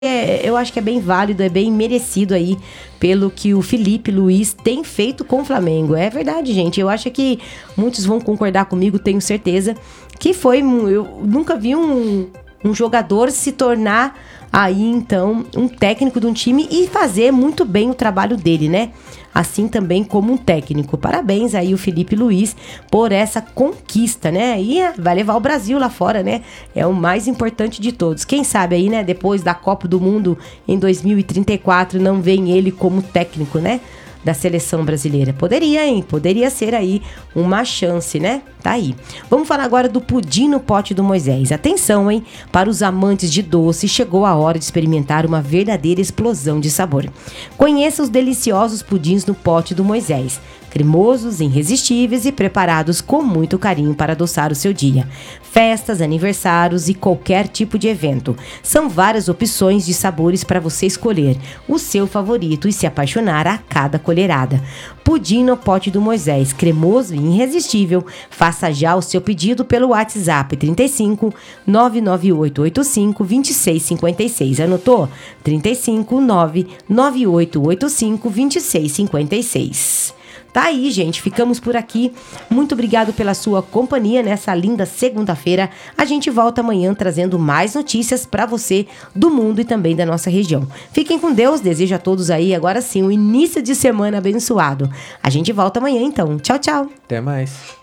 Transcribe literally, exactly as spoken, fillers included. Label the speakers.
Speaker 1: É, eu acho que é bem válido, é bem merecido aí pelo que o Felipe Luiz tem feito com o Flamengo. É verdade, gente. Eu acho que muitos vão concordar comigo, tenho certeza, que foi... Eu nunca vi um, um jogador se tornar aí, então, um técnico de um time e fazer muito bem o trabalho dele, né? Assim também como um técnico. Parabéns aí o Felipe Luiz por essa conquista, né? E vai levar o Brasil lá fora, né? É o mais importante de todos. Quem sabe aí, né? Depois da Copa do Mundo em dois mil e trinta e quatro, não vem ele como técnico, né? Da seleção brasileira. Poderia, hein? Poderia ser aí uma chance, né? Tá aí. Vamos falar agora do pudim no pote do Moisés. Atenção, hein? Para os amantes de doce, chegou a hora de experimentar uma verdadeira explosão de sabor. Conheça os deliciosos pudins no pote do Moisés. Cremosos, irresistíveis e preparados com muito carinho para adoçar o seu dia. Festas, aniversários e qualquer tipo de evento. São várias opções de sabores para você escolher o seu favorito e se apaixonar a cada colherada. Pudim no pote do Moisés, cremoso e irresistível. Faça já o seu pedido pelo WhatsApp trinta e cinco, nove nove oito oito cinco, dois seis cinco seis. Anotou? trinta e cinco, nove nove oito oito cinco, dois seis cinco seis. Tá aí, gente, ficamos por aqui. Muito obrigado pela sua companhia nessa linda segunda-feira. A gente volta amanhã trazendo mais notícias para você do mundo e também da nossa região. Fiquem com Deus, desejo a todos aí agora sim um início de semana abençoado. A gente volta amanhã então. Tchau, tchau.
Speaker 2: Até mais.